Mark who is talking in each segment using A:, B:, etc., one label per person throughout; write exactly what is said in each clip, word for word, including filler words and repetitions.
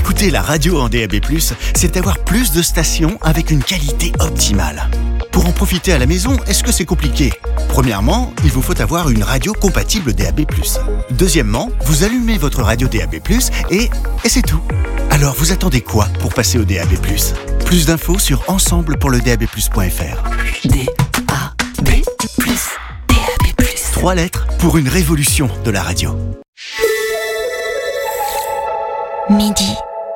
A: Écouter la radio en D A B plus, c'est avoir plus de stations avec une qualité optimale. Pour en profiter à la maison, est-ce que c'est compliqué ? Premièrement, il vous faut avoir une radio compatible D A B plus. Deuxièmement, vous allumez votre radio D A B plus et, et c'est tout. Alors vous attendez quoi pour passer au D A B plus ? Plus d'infos sur ensemble pour le D A B plus point F R.
B: D A B plus, D A B plus.
A: Trois lettres pour une révolution de la radio.
B: Midi.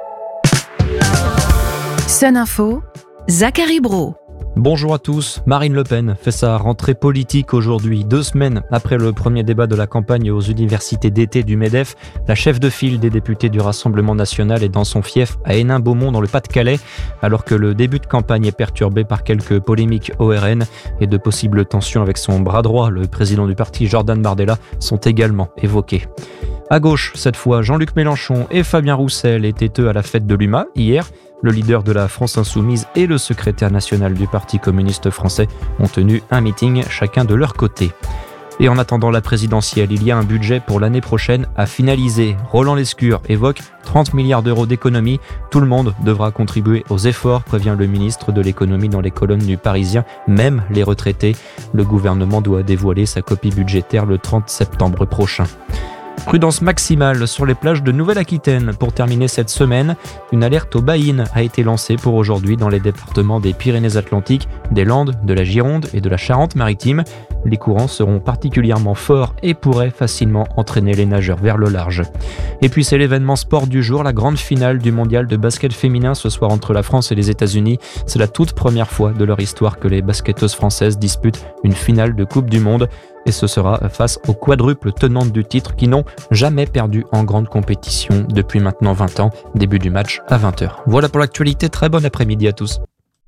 C: Sun Info, Zachary Brault.
D: Bonjour à tous. Marine Le Pen fait sa rentrée politique aujourd'hui. Deux semaines après le premier débat de la campagne aux universités d'été du MEDEF, la chef de file des députés du Rassemblement national est dans son fief à Hénin-Beaumont dans le Pas-de-Calais, alors que le début de campagne est perturbé par quelques polémiques O R N et de possibles tensions avec son bras droit, le président du parti Jordan Bardella, sont également évoquées. À gauche, cette fois, Jean-Luc Mélenchon et Fabien Roussel étaient eux à la fête de l'U M A hier. Le leader de la France Insoumise et le secrétaire national du Parti communiste français ont tenu un meeting chacun de leur côté. Et en attendant la présidentielle, il y a un budget pour l'année prochaine à finaliser. Roland Lescure évoque trente milliards d'euros d'économies. Tout le monde devra contribuer aux efforts, prévient le ministre de l'économie dans les colonnes du Parisien, même les retraités. Le gouvernement doit dévoiler sa copie budgétaire le trente septembre prochain. Prudence maximale sur les plages de Nouvelle-Aquitaine. Pour terminer cette semaine, une alerte aux baïnes a été lancée pour aujourd'hui dans les départements des Pyrénées-Atlantiques, des Landes, de la Gironde et de la Charente-Maritime. Les courants seront particulièrement forts et pourraient facilement entraîner les nageurs vers le large. Et puis c'est l'événement sport du jour, la grande finale du mondial de basket féminin ce soir entre la France et les États-Unis. C'est la toute première fois de leur histoire que les basketteuses françaises disputent une finale de Coupe du Monde. Et ce sera face aux quadruples tenantes du titre qui n'ont jamais perdu en grande compétition depuis maintenant vingt ans. Début du match à vingt heures. Voilà pour l'actualité, très bon après-midi à tous.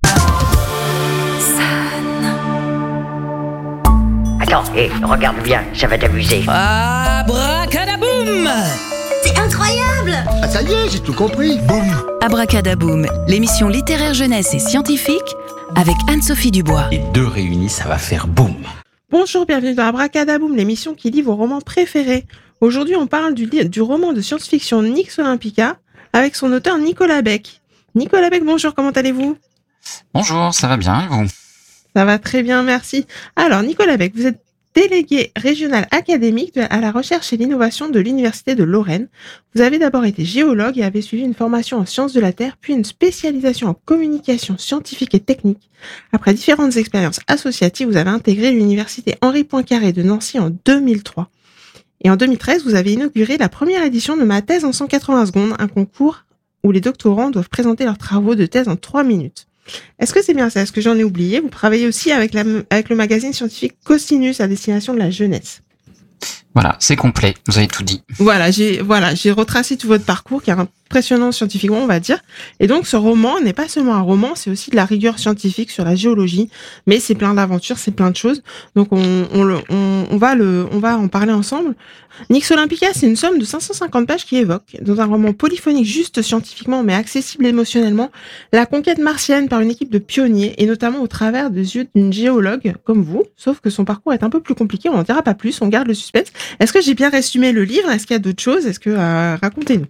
E: Attends, hé, regarde bien, ça va t'amuser.
F: Abracadaboum!
G: C'est incroyable!
H: Ah ça y est, j'ai tout compris. Boum!
C: Abracadaboum, l'émission littéraire jeunesse et scientifique avec Anne-Sophie Dubois.
I: Les deux réunis, ça va faire boum!
J: Bonjour, bienvenue dans Abracadaboum, l'émission qui lit vos romans préférés. Aujourd'hui, on parle du, du roman de science-fiction Nix Olympica avec son auteur Nicolas Beck. Nicolas Beck, bonjour, comment allez-vous ?
K: Bonjour, ça va bien et vous ?
J: Ça va très bien, merci. Alors, Nicolas Beck, vous êtes délégué régional académique de, à la recherche et l'innovation de l'Université de Lorraine. Vous avez d'abord été géologue et avez suivi une formation en sciences de la Terre, puis une spécialisation en communication scientifique et technique. Après différentes expériences associatives, vous avez intégré l'Université Henri Poincaré de Nancy en deux mille trois. Et en deux mille treize, vous avez inauguré la première édition de Ma thèse en cent quatre-vingts secondes, un concours où les doctorants doivent présenter leurs travaux de thèse en trois minutes. Est-ce que c'est bien ça ? Est-ce que j'en ai oublié ? Vous travaillez aussi avec, la, avec le magazine scientifique Cosinus à destination de la jeunesse.
K: Voilà, c'est complet, vous avez tout dit.
J: Voilà, j'ai voilà, j'ai retracé tout votre parcours qui est impressionnant scientifiquement, on va dire. Et donc ce roman n'est pas seulement un roman, c'est aussi de la rigueur scientifique sur la géologie, mais c'est plein d'aventures, c'est plein de choses. Donc on on le on, on va le on va en parler ensemble. Nix Olympica, c'est une somme de cinq cent cinquante pages qui évoque, dans un roman polyphonique juste scientifiquement mais accessible émotionnellement, la conquête martienne par une équipe de pionniers et notamment au travers des yeux d'une géologue comme vous, sauf que son parcours est un peu plus compliqué, on n'en dira pas plus, on garde le suspense. Est-ce que j'ai bien résumé le livre ? Est-ce qu'il y a d'autres choses ? Est-ce que euh, racontez-nous.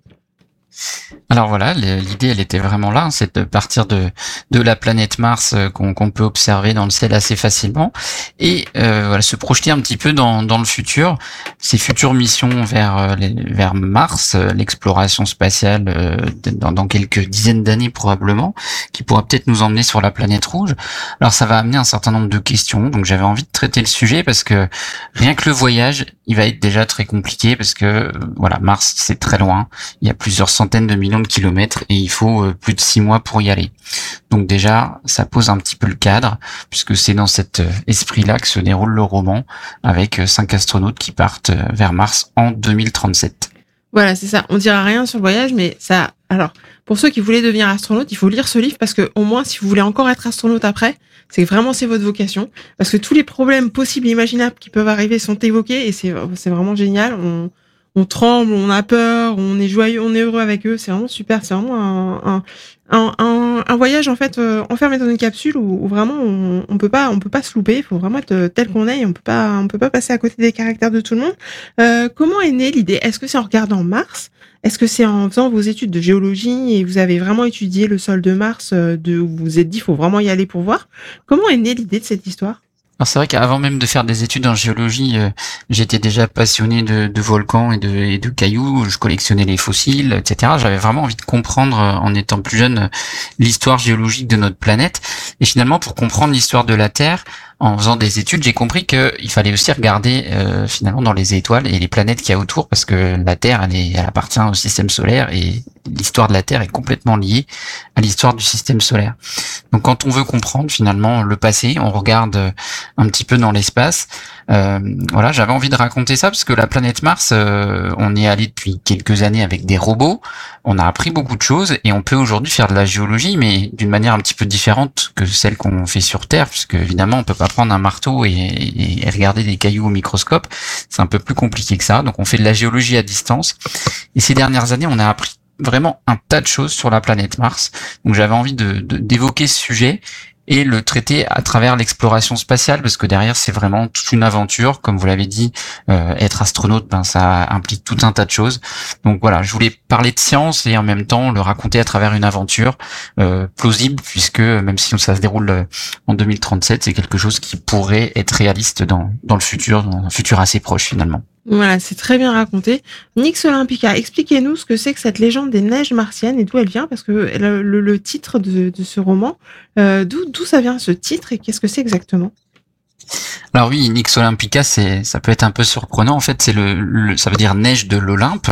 K: Alors voilà, l'idée elle était vraiment là, c'est de partir de de la planète Mars euh, qu'on qu'on peut observer dans le ciel assez facilement et euh, voilà se projeter un petit peu dans dans le futur, ces futures missions vers euh, les, vers Mars, euh, l'exploration spatiale euh, dans, dans quelques dizaines d'années probablement, qui pourra peut-être nous emmener sur la planète rouge. Alors ça va amener un certain nombre de questions, donc j'avais envie de traiter le sujet parce que rien que le voyage, il va être déjà très compliqué parce que euh, voilà, Mars c'est très loin, il y a plusieurs centaines de millions de kilomètres et il faut euh, plus de six mois pour y aller. Donc déjà, ça pose un petit peu le cadre puisque c'est dans cet euh, esprit-là que se déroule le roman avec euh, cinq astronautes qui partent euh, vers Mars en deux mille trente-sept.
J: Voilà, c'est ça. On dira rien sur le voyage, mais ça. Alors, pour ceux qui voulaient devenir astronaute, il faut lire ce livre parce que au moins, si vous voulez encore être astronaute après, c'est vraiment c'est votre vocation. Parce que tous les problèmes possibles et imaginables qui peuvent arriver sont évoqués et c'est c'est vraiment génial. On on tremble, on a peur, on est joyeux, on est heureux avec eux. C'est vraiment super. C'est vraiment un un un, un, un, un voyage en fait euh, enfermé dans une capsule où, où vraiment on, on peut pas, on peut pas se louper. Il faut vraiment être tel qu'on est. Et on peut pas, on peut pas passer à côté des caractères de tout le monde. Euh, comment est née l'idée? Est-ce que c'est en regardant Mars? Est-ce que c'est en faisant vos études de géologie et vous avez vraiment étudié le sol de Mars, euh, de où vous vous êtes dit faut vraiment y aller pour voir? Comment est née l'idée de cette histoire?
K: Alors c'est vrai qu'avant même de faire des études en géologie, euh, j'étais déjà passionné de, de volcans et de, et de cailloux. Je collectionnais les fossiles, et cetera. J'avais vraiment envie de comprendre, euh, en étant plus jeune, euh, l'histoire géologique de notre planète. Et finalement, pour comprendre l'histoire de la Terre, en faisant des études, j'ai compris qu'il fallait aussi regarder euh, finalement dans les étoiles et les planètes qu'il y a autour, parce que la Terre, elle, est, elle appartient au système solaire et l'histoire de la Terre est complètement liée à l'histoire du système solaire. Donc quand on veut comprendre finalement le passé, on regarde un petit peu dans l'espace. Euh, voilà, j'avais envie de raconter ça parce que la planète Mars, euh, on y est allé depuis quelques années avec des robots. On a appris beaucoup de choses et on peut aujourd'hui faire de la géologie, mais d'une manière un petit peu différente que celle qu'on fait sur Terre, puisque évidemment on peut pas prendre un marteau et, et, et regarder des cailloux au microscope. C'est un peu plus compliqué que ça. Donc on fait de la géologie à distance. Et ces dernières années, on a appris vraiment un tas de choses sur la planète Mars. Donc j'avais envie de, de d'évoquer ce sujet et le traiter à travers l'exploration spatiale, parce que derrière c'est vraiment toute une aventure, comme vous l'avez dit. Euh, être astronaute, ben ça implique tout un tas de choses. Donc voilà, je voulais parler de science et en même temps le raconter à travers une aventure euh, plausible, puisque même si ça se déroule en deux mille trente-sept, c'est quelque chose qui pourrait être réaliste dans dans le futur, dans un futur assez proche finalement.
J: Voilà, c'est très bien raconté. Nix Olympica, expliquez-nous ce que c'est que cette légende des neiges martiennes et d'où elle vient, parce que le, le, le titre de, de ce roman, euh, d'où, d'où ça vient ce titre et qu'est-ce que c'est exactement?
K: Alors oui, Nix Olympica, c'est, ça peut être un peu surprenant. En fait, c'est le, le ça veut dire neige de l'Olympe.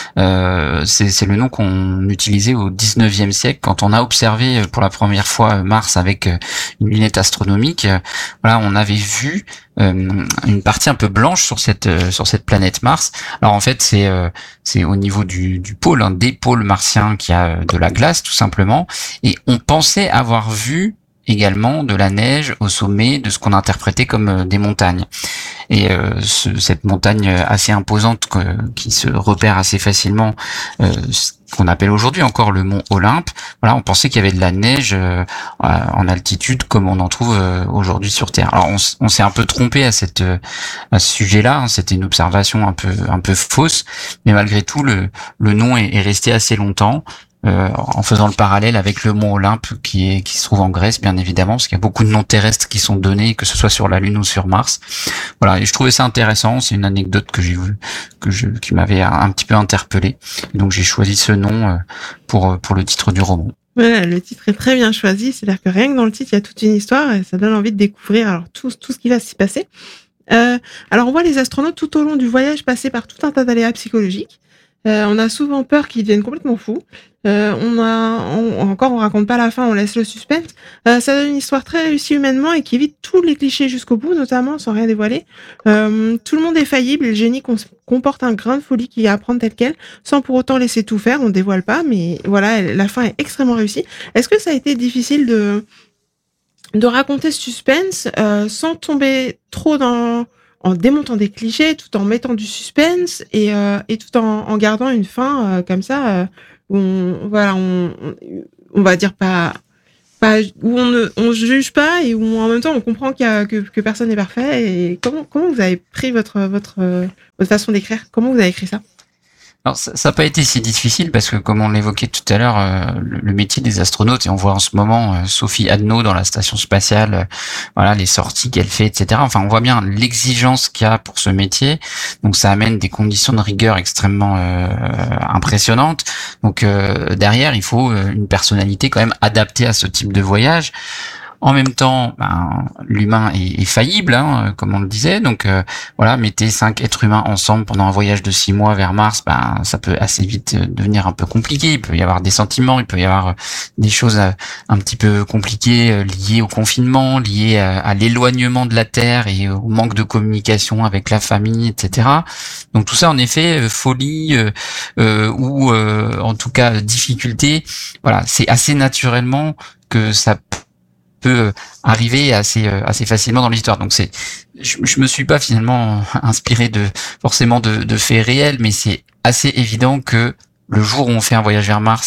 K: Euh, c'est, c'est le nom qu'on utilisait au dix-neuvième siècle quand on a observé pour la première fois Mars avec une lunette astronomique. Voilà, on avait vu euh, une partie un peu blanche sur cette sur cette planète Mars. Alors en fait, c'est euh, c'est au niveau du du pôle, hein, des pôles martiens qu'il y a de la glace tout simplement. Et on pensait avoir vu également de la neige au sommet de ce qu'on interprétait comme euh, des montagnes. Et euh, ce, cette montagne assez imposante que, qui se repère assez facilement, euh, qu'on appelle aujourd'hui encore le mont Olympe, voilà, on pensait qu'il y avait de la neige euh, en altitude comme on en trouve euh, aujourd'hui sur Terre. Alors on, on s'est un peu trompé à cette à ce sujet-là, hein, c'était une observation un peu un peu fausse, mais malgré tout le le nom est, est resté assez longtemps. Euh, en faisant le parallèle avec le mont Olympe qui est qui se trouve en Grèce, bien évidemment, parce qu'il y a beaucoup de noms terrestres qui sont donnés, que ce soit sur la Lune ou sur Mars. Voilà, et je trouvais ça intéressant. C'est une anecdote que j'ai vu, que je qui m'avait un, un petit peu interpellé. Et donc j'ai choisi ce nom euh, pour pour le titre du roman.
J: Voilà, le titre est très bien choisi. C'est-à-dire que rien que dans le titre, il y a toute une histoire et ça donne envie de découvrir alors tout tout ce qui va s'y passer. Euh, alors on voit les astronautes tout au long du voyage passer par tout un tas d'aléas psychologiques. Euh, on a souvent peur qu'ils deviennent complètement fous. Euh, on a, on, encore, on raconte pas la fin, on laisse le suspense. Euh, ça donne une histoire très réussie humainement et qui évite tous les clichés jusqu'au bout, notamment sans rien dévoiler. Euh, tout le monde est faillible et le génie comporte un grain de folie qui est à prendre tel quel, sans pour autant laisser tout faire. On dévoile pas, mais voilà, la fin est extrêmement réussie. Est-ce que ça a été difficile de de raconter ce suspense euh, sans tomber trop dans en démontant des clichés, tout en mettant du suspense et, euh, et tout en, en gardant une fin euh, comme ça, euh, où on, voilà, on, on va dire pas, pas où on ne on juge pas et où en même temps on comprend qu'il y a, que, que personne n'est parfait. Et comment comment vous avez pris votre votre votre façon d'écrire? Comment vous avez écrit ça?
K: Alors ça n'a pas été si difficile parce que comme on l'évoquait tout à l'heure, euh, le, le métier des astronautes, et on voit en ce moment euh, Sophie Adno dans la station spatiale, euh, voilà les sorties qu'elle fait, et cetera. Enfin, on voit bien l'exigence qu'il y a pour ce métier. Donc ça amène des conditions de rigueur extrêmement euh, impressionnantes. Donc euh, derrière, il faut une personnalité quand même adaptée à ce type de voyage. En même temps, ben, l'humain est, est faillible, hein, comme on le disait. Donc euh, voilà, mettez cinq êtres humains ensemble pendant un voyage de six mois vers Mars, ben ça peut assez vite devenir un peu compliqué. Il peut y avoir des sentiments, il peut y avoir des choses un petit peu compliquées liées au confinement, liées à, à l'éloignement de la Terre et au manque de communication avec la famille, et cetera. Donc tout ça, en effet, folie euh, euh, ou euh, en tout cas difficulté. Voilà, c'est assez naturellement que ça peut arriver assez assez facilement dans l'histoire. Donc c'est, je, je me suis pas finalement inspiré de forcément de, de faits réels, mais c'est assez évident que le jour où on fait un voyage vers Mars,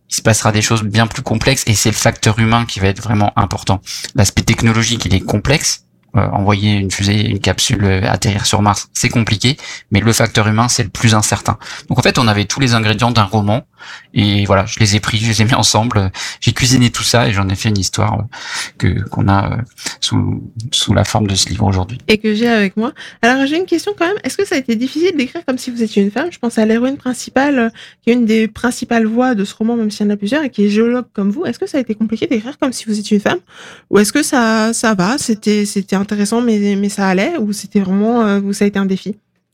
K: il se passera des choses bien plus complexes et c'est le facteur humain qui va être vraiment important. L'aspect technologique, il est complexe. Euh, envoyer une fusée, une capsule, euh, atterrir sur Mars, c'est compliqué, mais le facteur humain, c'est le plus incertain. Donc en fait, on avait tous les ingrédients d'un roman, et voilà, je les ai pris, je les ai mis ensemble, j'ai cuisiné tout ça, et j'en ai fait une histoire euh, que qu'on a euh, sous sous la forme de ce livre aujourd'hui.
J: Et que j'ai avec moi. Alors j'ai une question quand même, est-ce que ça a été difficile d'écrire comme si vous étiez une femme ? Je pense à l'héroïne principale, euh, qui est une des principales voix de ce roman, même s'il y en a plusieurs, et qui est géologue comme vous. Est-ce que ça a été compliqué d'écrire comme si vous étiez une femme ? Ou est-ce que ça ça va, c'était c'était intéressant, mais, mais ça allait, ou c'était vraiment, euh, ou ça a été un défi?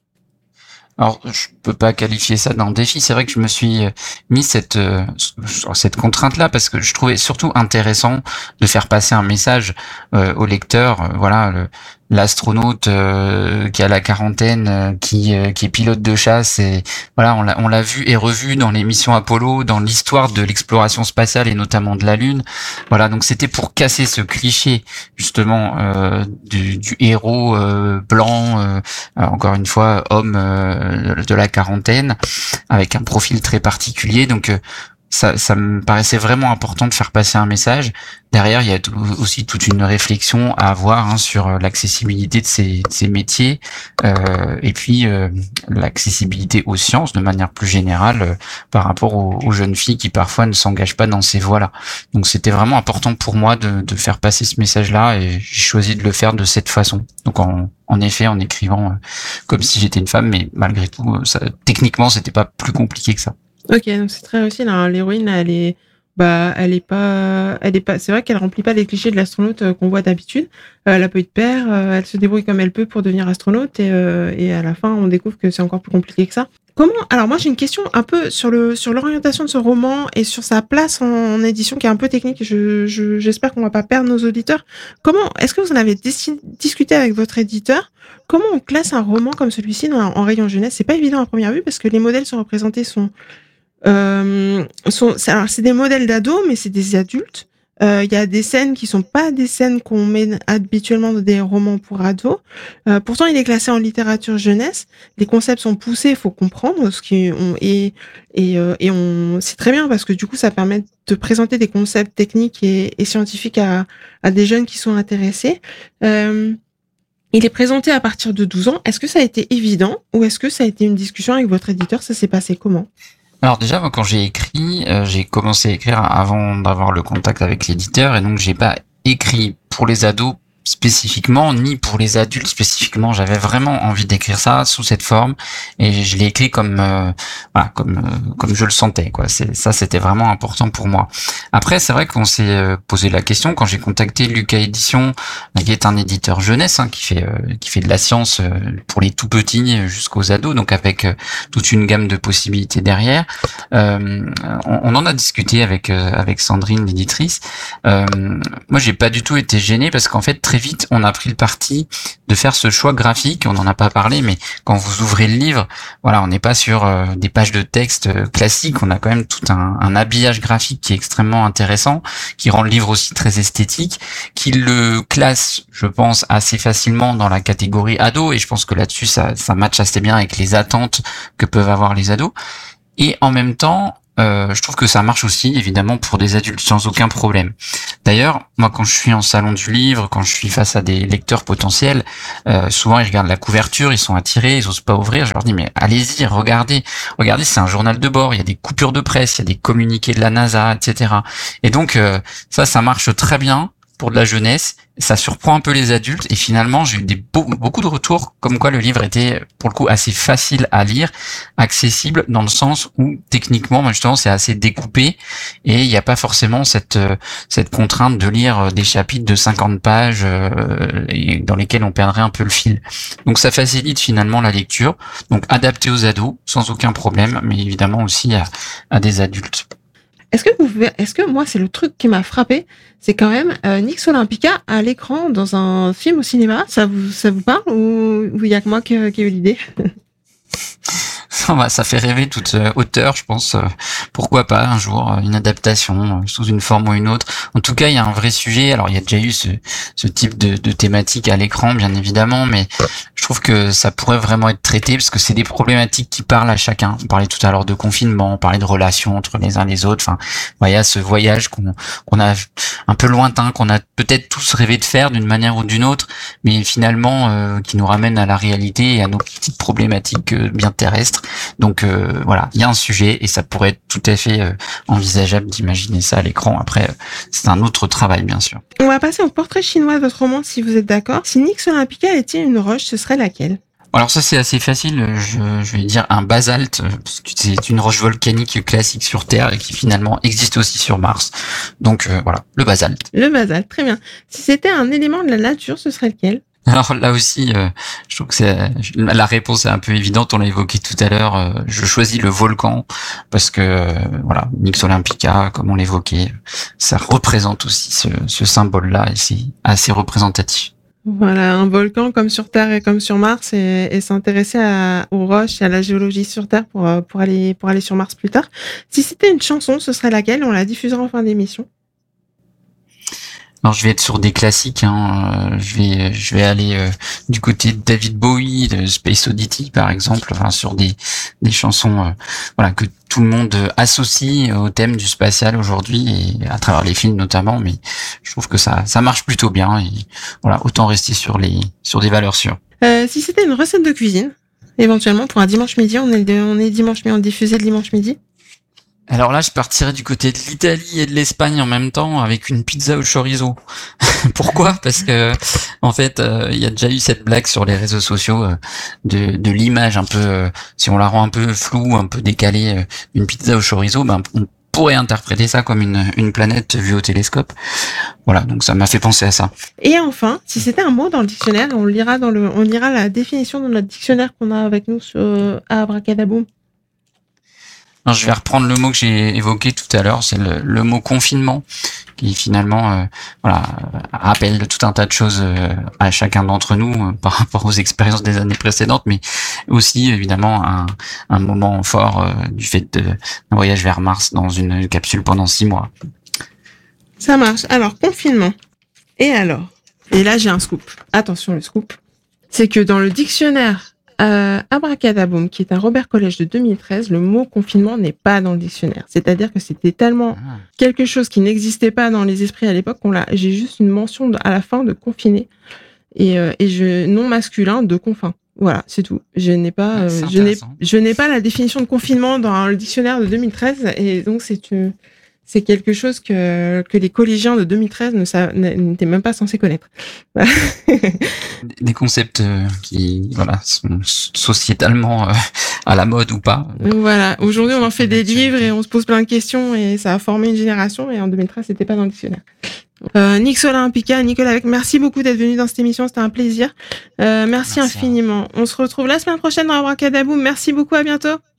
K: Alors, je peux pas qualifier ça d'un défi. C'est vrai que je me suis mis cette euh, cette contrainte-là parce que je trouvais surtout intéressant de faire passer un message euh, au lecteur. Euh, voilà, le, l'astronaute euh, qui a la quarantaine, euh, qui euh, qui est pilote de chasse, et voilà, on l'a on l'a vu et revu dans les missions Apollo, dans l'histoire de l'exploration spatiale et notamment de la Lune. Voilà, donc c'était pour casser ce cliché justement euh, du, du héros euh, blanc, euh, encore une fois homme euh, de la quarantaine, avec un profil très particulier. Donc euh, ça, ça me paraissait vraiment important de faire passer un message. Derrière, il y a tout, aussi toute une réflexion à avoir hein, sur l'accessibilité de ces, de ces métiers euh, et puis euh, l'accessibilité aux sciences de manière plus générale euh, par rapport aux, aux jeunes filles qui parfois ne s'engagent pas dans ces voies-là. Donc c'était vraiment important pour moi de, de faire passer ce message-là et j'ai choisi de le faire de cette façon. Donc en, en effet, en écrivant euh, comme si j'étais une femme, mais malgré tout, ça, techniquement, c'était pas plus compliqué que ça.
J: Ok, donc c'est très réussi. Là, l'héroïne, elle est, bah, elle est pas, elle est pas. C'est vrai qu'elle remplit pas les clichés de l'astronaute euh, qu'on voit d'habitude. Euh, elle a pas eu de père, euh, elle se débrouille comme elle peut pour devenir astronaute et, euh, et à la fin, on découvre que c'est encore plus compliqué que ça. Comment Alors moi, j'ai une question un peu sur le sur l'orientation de ce roman et sur sa place en, en édition qui est un peu technique. Je, je j'espère qu'on va pas perdre nos auditeurs. Comment est-ce que vous en avez dis- discuté avec votre éditeur? Comment on classe un roman comme celui-ci dans, en rayon jeunesse? C'est pas évident à première vue parce que les modèles sont représentés sont Euh, sont, c'est, alors c'est des modèles d'ados, mais c'est des adultes. Il euh, y a des scènes qui sont pas des scènes qu'on met habituellement dans des romans pour ados. Euh, pourtant, il est classé en littérature jeunesse. Les concepts sont poussés, il faut comprendre ce qui on, et et euh, et on c'est très bien parce que du coup, ça permet de présenter des concepts techniques et, et scientifiques à à des jeunes qui sont intéressés. Euh, Il est présenté à partir de douze ans. Est-ce que ça a été évident ou est-ce que ça a été une discussion avec votre éditeur? Ça s'est passé comment?
K: Alors déjà, moi, quand j'ai écrit, euh, j'ai commencé à écrire avant d'avoir le contact avec l'éditeur, et donc j'ai pas écrit pour les ados spécifiquement, ni pour les adultes spécifiquement. J'avais vraiment envie d'écrire ça sous cette forme, et je l'ai écrit comme euh, voilà, comme euh, comme je le sentais, quoi. C'est ça, c'était vraiment important pour moi. Après, c'est vrai qu'on s'est euh, posé la question quand j'ai contacté Lucas Éditions, qui est un éditeur jeunesse, hein, qui fait euh, qui fait de la science euh, pour les tout petits jusqu'aux ados, donc avec euh, toute une gamme de possibilités derrière. Euh, on, on en a discuté avec euh, avec Sandrine, l'éditrice. Euh, moi, j'ai pas du tout été gêné parce qu'en fait, très vite, on a pris le parti de faire ce choix graphique. On n'en a pas parlé, mais quand vous ouvrez le livre, voilà, on n'est pas sur euh, des pages de texte euh, classiques. On a quand même tout un, un habillage graphique qui est extrêmement intéressant, qui rend le livre aussi très esthétique, qui le classe, je pense, assez facilement dans la catégorie ado. Et je pense que là-dessus, ça, ça matche assez bien avec les attentes que peuvent avoir les ados. Et en même temps, Euh, je trouve que ça marche aussi, évidemment, pour des adultes, sans aucun problème. D'ailleurs, moi, quand je suis en salon du livre, quand je suis face à des lecteurs potentiels, euh, souvent, ils regardent la couverture, ils sont attirés, ils osent pas ouvrir. Je leur dis, mais allez-y, regardez. Regardez, c'est un journal de bord, il y a des coupures de presse, il y a des communiqués de la NASA, et cetera. Et donc, euh, ça, ça marche très bien pour de la jeunesse. Ça surprend un peu les adultes, et finalement j'ai eu des beau, beaucoup de retours comme quoi le livre était pour le coup assez facile à lire, accessible dans le sens où techniquement justement c'est assez découpé et il n'y a pas forcément cette cette contrainte de lire des chapitres de cinquante pages euh, et dans lesquels on perdrait un peu le fil. Donc ça facilite finalement la lecture, donc adapté aux ados sans aucun problème, mais évidemment aussi à, à des adultes.
J: Est-ce que vous pouvez, est-ce que moi c'est le truc qui m'a frappé, c'est quand même euh, Nix Olympica à l'écran dans un film au cinéma, ça vous ça vous parle ou il y a que moi qui, qui ai eu l'idée?
K: Ça fait rêver toute auteur, je pense. Pourquoi pas un jour une adaptation sous une forme ou une autre. En tout cas, il y a un vrai sujet. Alors, il y a déjà eu ce, ce type de, de thématique à l'écran, bien évidemment, mais je trouve que ça pourrait vraiment être traité parce que c'est des problématiques qui parlent à chacun. On parlait tout à l'heure de confinement, on parlait de relations entre les uns et les autres. Enfin, voilà, ce voyage qu'on, qu'on a un peu lointain, qu'on a peut-être tous rêvé de faire d'une manière ou d'une autre, mais finalement euh, qui nous ramène à la réalité et à nos petites problématiques euh, bien terrestres. Donc euh, voilà, il y a un sujet et ça pourrait être tout à fait euh, envisageable d'imaginer ça à l'écran. Après, euh, c'est un autre travail, bien sûr.
J: On va passer au portrait chinois de votre roman, si vous êtes d'accord. Si Nix Olympica était une roche, ce serait laquelle ?
K: Alors ça c'est assez facile, je, je vais dire un basalte, parce que c'est une roche volcanique classique sur Terre et qui finalement existe aussi sur Mars. Donc euh, voilà, le basalte.
J: Le basalte, très bien. Si c'était un élément de la nature, ce serait lequel ?
K: Alors là aussi, euh, je trouve que c'est, la réponse est un peu évidente, on l'a évoqué tout à l'heure, euh, je choisis le volcan, parce que euh, voilà, Nix Olympica, comme on l'évoquait, ça représente aussi ce, ce symbole-là et c'est assez représentatif.
J: Voilà, un volcan comme sur Terre et comme sur Mars et, et s'intéresser à, aux roches et à la géologie sur Terre pour, pour, aller, pour aller sur Mars plus tard. Si c'était une chanson, ce serait laquelle ? On la diffusera en fin d'émission.
K: Alors je vais être sur des classiques, hein. euh, je vais je vais aller euh, du côté de David Bowie, de Space Oddity par exemple, enfin, sur des des chansons euh, voilà que tout le monde associe au thème du spatial aujourd'hui et à travers les films notamment, mais je trouve que ça ça marche plutôt bien et voilà, autant rester sur les sur des valeurs sûres.
J: Euh, si c'était une recette de cuisine, éventuellement pour un dimanche midi, on est on est dimanche mais on diffusait le dimanche midi.
K: Alors là, je partirais du côté de l'Italie et de l'Espagne en même temps avec une pizza au chorizo. Pourquoi ? Parce que en fait, euh, il y a déjà eu cette blague sur les réseaux sociaux euh, de, de l'image un peu, euh, si on la rend un peu floue, un peu décalée, euh, une pizza au chorizo, ben on pourrait interpréter ça comme une, une planète vue au télescope. Voilà, donc ça m'a fait penser à ça.
J: Et enfin, si c'était un mot dans le dictionnaire, on lira dans le, on lira la définition dans notre dictionnaire qu'on a avec nous sur euh, Abracadaboum.
K: Alors, je vais reprendre le mot que j'ai évoqué tout à l'heure, c'est le, le mot confinement, qui finalement euh, voilà, rappelle tout un tas de choses euh, à chacun d'entre nous euh, par rapport aux expériences des années précédentes, mais aussi évidemment un, un moment fort euh, du fait de, d'un voyage vers Mars dans une capsule pendant six mois.
J: Ça marche. Alors, confinement. Et alors ? Et là, j'ai un scoop. Attention, le scoop. C'est que dans le dictionnaire Euh, Abracadaboum, qui est un Robert College de deux mille treize, le mot confinement n'est pas dans le dictionnaire. C'est-à-dire que c'était tellement ah. quelque chose qui n'existait pas dans les esprits à l'époque qu'on l'a. J'ai juste une mention de, à la fin de confiner et, euh, et je non masculin de confin. Voilà, c'est tout. Je n'ai pas, euh, je n'ai, je n'ai pas la définition de confinement dans le dictionnaire de deux mille treize et donc c'est une. C'est quelque chose que, que les collégiens de deux mille treize ne sa, n'étaient même pas censés connaître. Voilà.
K: Des concepts qui voilà, sont sociétalement à la mode ou pas.
J: Voilà. Aujourd'hui, on en fait des livres et on se pose plein de questions et ça a formé une génération. Et en deux mille treize, c'était pas dans le dictionnaire. Euh, Nix Olympica, Nicolas Avec, merci beaucoup d'être venu dans cette émission. C'était un plaisir. Euh, merci, merci infiniment. On se retrouve la semaine prochaine dans Abracadaboum. Merci beaucoup. À bientôt.